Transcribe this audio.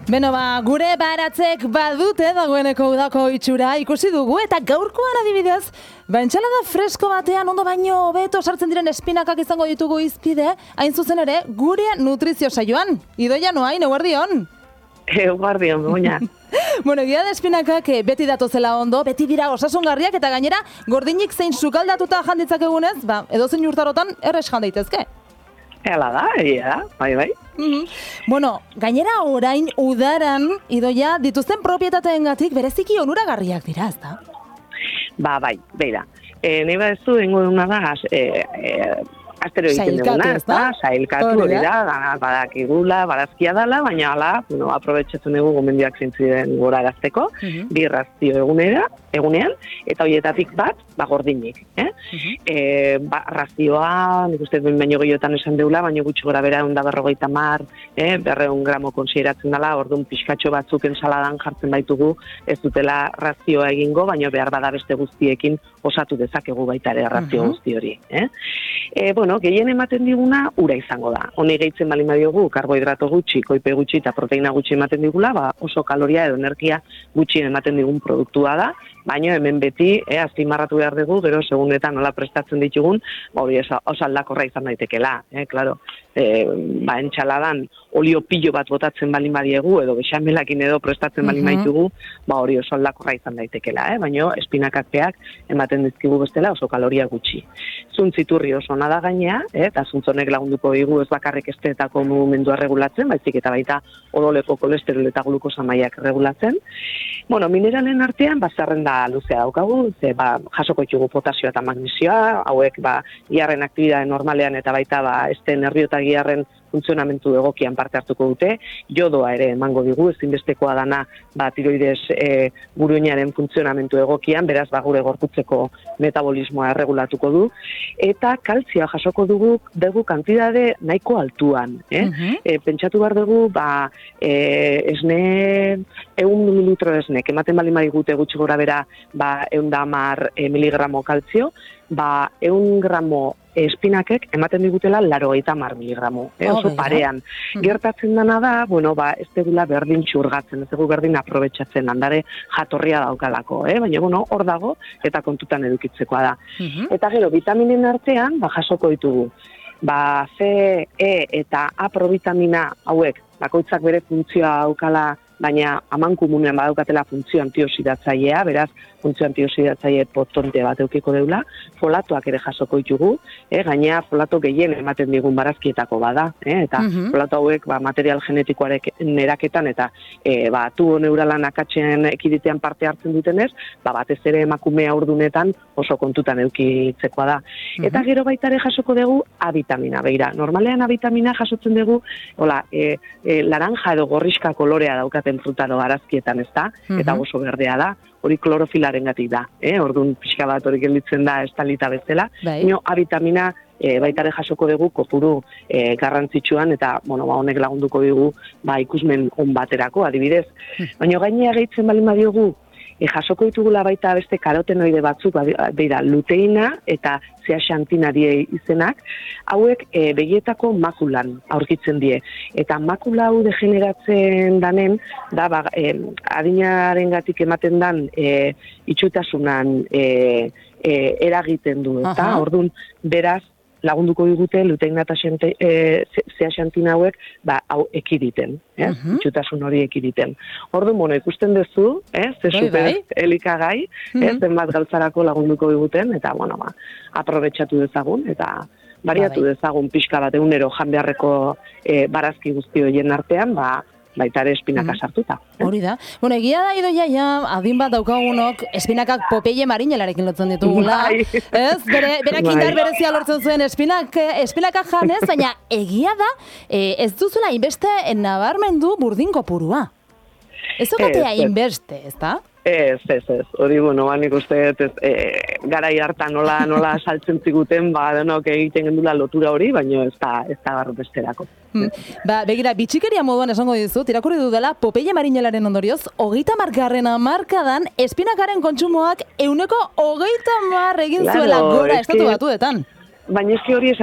Beno gure baratzek badute dagoeneko udako itxura ikusi dugu eta gaurkoan adibidez, entsalada fresko batean ondo baino hobeto sartzen diren espinakak izango ditugu hizpide, hain zuzen ere gure nutrizio saioan. Idoia Noain, eguerdion. Eguerdion, Begoña. Bueno, egia da espinakak beti datozela ondo, beti dira osasungarriak eta gainera gordinik zein sukaldatuta janditzakegunez, edozein urtarotan erres jan daitezke. Hala da, egia da, bai. Bueno, gainera orain udaran, Idoia, dituzten propietateengatik bereziki onuragarriak dira, ezta? Bai, beira. Nahi badezu, dengo duna da, astero egiten duguna, ezta? Sailkatu hori da, badakigula, barazkia dala, baina hala, aprobetxatzen dugu gomendioak zintziden gora gazteko, bi razio egunean, eta horietatik bat, gordinik. Razioa, nik uste baino gehiotan esan deula, baina gutxi gora bera 150, 200 gramo konsideratzen dela, orduan pixkatxo batzuk ensaladan jartzen baitugu, ez dutela razioa egingo, baina behar bada beste guztiekin osatu dezakegu baita ere razio guzti hori. Gehien ematen diguna ura izango da. Honi gehitzen bali madiogu, karbohidrato gutxi, koipe gutxi eta proteina gutxi ematen digula, oso kaloria edo energia gutxi ematen digun produktua da, baina hemen beti, azpimarratu behar dugu, gero segunetan nola prestatzen ditugun, hori oso aldakorra izan daitekela, klaro. Entxaladan olio pilo bat botatzen bali madiegu, edo bexamelakin edo prestatzen bali maitugu, hori oso aldakorra izan daitekela, baina espinakakpeak ematen dizkigu bestela oso kaloria gutxi. Zuntziturri oso nada gainea, eta zuntzonek lagunduko digu ez bakarrik esteetako mugimendua regulatzen, baizik eta baita odoleko kolesterol eta glukosa mailak regulatzen. Mineralen artean, zerrenda luzea daukagu, jasoko ditugu potasio eta magnesioa, hauek giarren aktibidade normalean eta baita este nervio eta giarren funtzionamentu egokian parte hartuko dute, jodoa ere emango digu, ezinbestekoa dana tiroides buruinaren funtzionamentu egokian, beraz gure gorputzeko metabolismoa erregulatuko du, eta kaltzioa jasoko dugu kantidade nahiko altuan. Pentsatu behar dugu, esne, 100 mililitro esnek, ematen bali marigute gutxi gora bera, 110 miligramo kaltzio, 100 gramo espinakek ematen digutela 80 miligramo, oso parean. Gertatzen dana da, ez degula berdin txurgatzen, ez dugu berdin aprobetxatzen, handare jatorria daukalako, baina hor dago eta kontutan edukitzekoa da. Eta gero, vitaminen artean, jasoko ditugu, C, E eta A provitamina hauek, bakoitzak bere funtzioa daukala, baina amankomunean badaukatela funtzio antioxidatzailea, beraz, funtzio antioxidatzaile potente bat eukiko deula, folatoak ere jasoko ditugu, gainea folato gehien ematen digun barazkietako bada, eta folato hauek material genetikoarek neraketan eta tubo neuralan akatzen ekiditean parte hartzen dutenez, batez ere emakume haurdunetan oso kontutan eukitzekoa da. Eta gero baita ere jasoko dugu A vitamina, beira. Normalean A vitamina jasotzen dugu, laranja edo gorriska kolorea daukaten frutaro barazkietan, ez da, eta oso berdea da, hori klorofilarengatik da, orduan pixka bat hori gelditzen da estalita bezala, A vitamina baitare jasoko dugu kopuru garrantzitsuan eta honek lagunduko dugu ikusmen on baterako, adibidez. Baina gainea gehitzen bali madiogu, jasoko ditugula baita beste karotenoide batzuk, beira, luteina eta zeaxantina die izenak, hauek begietako makulan aurkitzen die. Eta makula hau degeneratzen danen, adinarengatik ematen dan itxutasunan eragiten du. Eta orduan, beraz, lagunduko digute luteina eta zeaxantina hauek hau ekiditen, itxutasun hori ekiditen. Orduan, ikusten duzu, ze super elikagai, zenbat galtzarako lagunduko diguten, eta aprobetxatu dezagun, eta bariatu dezagun pixka bat egunero jan beharreko barazki guzti horien artean, baita ere espinaka sartuta. Hori da. Egia da, Idoia, adin bat daukagunok espinakak Popeye Marinelarekin lotzen ditugula. Berak indar berezia lortzen zuen espinakak janez, baina egia da, ez duzula inbeste nabarmendu burdin kopurua. Ez okatea inbeste, ez da? Ez. Hori, nik uste, garai hartan nola saltzen ziguten, denok egiten gendula lotura hori, baina ez da garro besterako. Begira, bitxikeria moduan esango dizut, irakurri dudala, Popeye Marinelaren ondorioz, 30. hamarkadan espinakaren kontsumoak 130% egin zuela gora estatu batuetan. Baina ez hori